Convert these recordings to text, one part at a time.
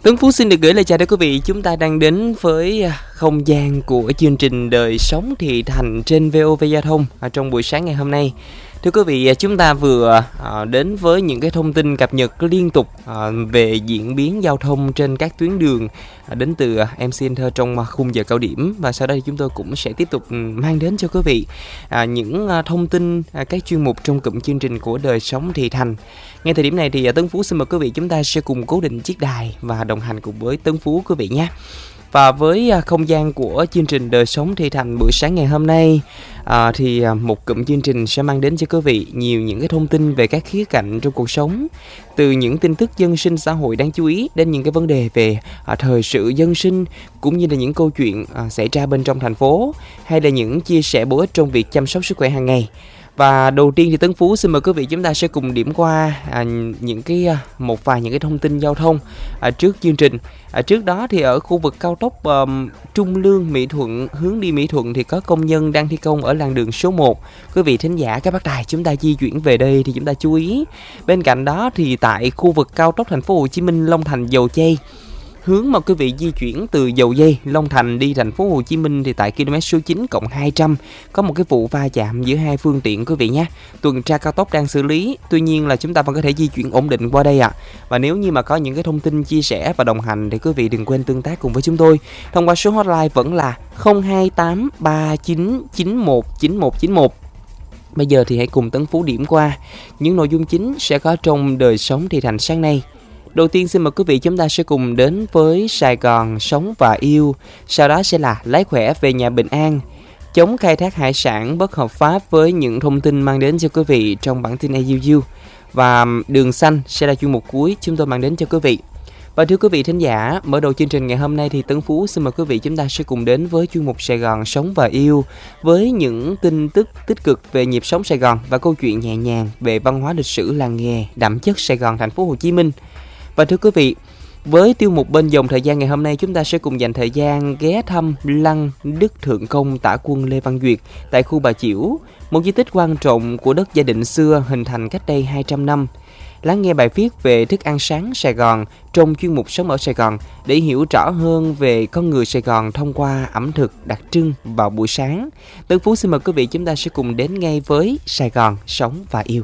Tuấn Phú xin được gửi lời chào đến quý vị. Chúng ta đang đến với không gian của chương trình Đời Sống Thị Thành trên VOV Giao thông trong buổi sáng ngày hôm nay. Thưa quý vị, chúng ta vừa đến với những cái thông tin cập nhật liên tục về diễn biến giao thông trên các tuyến đường đến từ MC Inter trong khung giờ cao điểm. Và sau đây chúng tôi cũng sẽ tiếp tục mang đến cho quý vị những thông tin, các chuyên mục trong cụm chương trình của Đời Sống Thị Thành. Ngay thời điểm này thì Tấn Phú xin mời quý vị chúng ta sẽ cùng cố định chiếc đài và đồng hành cùng với Tấn Phú quý vị nhé. Và với không gian của chương trình Đời Sống Thị Thành buổi sáng ngày hôm nay thì một cụm chương trình sẽ mang đến cho quý vị nhiều những cái thông tin về các khía cạnh trong cuộc sống, từ những tin tức dân sinh xã hội đáng chú ý đến những cái vấn đề về thời sự dân sinh, cũng như là những câu chuyện xảy ra bên trong thành phố, hay là những chia sẻ bổ ích trong việc chăm sóc sức khỏe hàng ngày. Và đầu tiên thì Tấn Phú xin mời quý vị chúng ta sẽ cùng điểm qua một vài những cái thông tin giao thông trước chương trình. Trước đó thì ở khu vực cao tốc Trung Lương Mỹ Thuận hướng đi Mỹ Thuận thì có công nhân đang thi công ở làn đường số 1. Quý vị thính giả các bác tài chúng ta di chuyển về đây thì chúng ta chú ý. Bên cạnh đó thì tại khu vực cao tốc Thành phố Hồ Chí Minh Long Thành Dầu Giây, hướng mà quý vị di chuyển từ Dầu Giây, Long Thành đi thành phố Hồ Chí Minh thì tại km số 9+200 có một cái vụ va chạm giữa hai phương tiện quý vị nhé. Tuần tra cao tốc đang xử lý, tuy nhiên là chúng ta vẫn có thể di chuyển ổn định qua đây ạ. Và nếu như mà có những cái thông tin chia sẻ và đồng hành thì quý vị đừng quên tương tác cùng với chúng tôi thông qua số hotline vẫn là 028 3991 9191. Bây giờ thì hãy cùng Tấn Phú điểm qua những nội dung chính sẽ có trong Đời Sống Thị Thành sáng nay. Đầu tiên xin mời quý vị chúng ta sẽ cùng đến với Sài Gòn Sống và Yêu. Sau đó sẽ là lái khỏe về nhà bình an, chống khai thác hải sản bất hợp pháp với những thông tin mang đến cho quý vị trong bản tin AUU. Và đường xanh sẽ là chuyên mục cuối chúng tôi mang đến cho quý vị. Và thưa quý vị thính giả, mở đầu chương trình ngày hôm nay thì Tấn Phú xin mời quý vị chúng ta sẽ cùng đến với chuyên mục Sài Gòn Sống và Yêu, với những tin tức tích cực về nhịp sống Sài Gòn và câu chuyện nhẹ nhàng về văn hóa lịch sử làng nghề đậm chất Sài Gòn thành phố Hồ Chí Minh. Và thưa quý vị, với tiêu mục bên dòng thời gian ngày hôm nay, chúng ta sẽ cùng dành thời gian ghé thăm Lăng Đức Thượng Công Tả Quân Lê Văn Duyệt tại khu Bà Chiểu, một di tích quan trọng của đất Gia Định xưa hình thành cách đây 200 năm. Lắng nghe bài viết về thức ăn sáng Sài Gòn trong chuyên mục Sống ở Sài Gòn để hiểu rõ hơn về con người Sài Gòn thông qua ẩm thực đặc trưng vào buổi sáng. Tấn Phú xin mời quý vị chúng ta sẽ cùng đến ngay với Sài Gòn Sống và Yêu.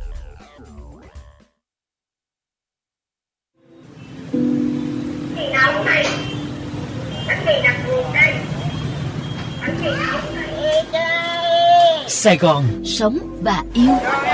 Sài Gòn Sống và Yêu.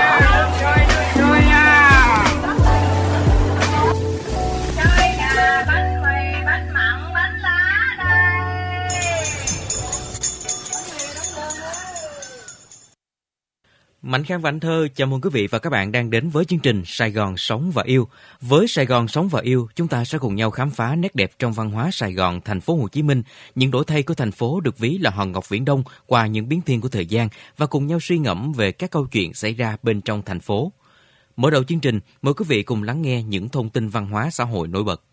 Mạnh Khang và Anh Thơ chào mừng quý vị và các bạn đang đến với chương trình Sài Gòn Sống và Yêu. Với Sài Gòn Sống và Yêu, chúng ta sẽ cùng nhau khám phá nét đẹp trong văn hóa Sài Gòn, thành phố Hồ Chí Minh, những đổi thay của thành phố được ví là hòn ngọc viễn đông qua những biến thiên của thời gian và cùng nhau suy ngẫm về các câu chuyện xảy ra bên trong thành phố. Mở đầu chương trình, mời quý vị cùng lắng nghe những thông tin văn hóa xã hội nổi bật.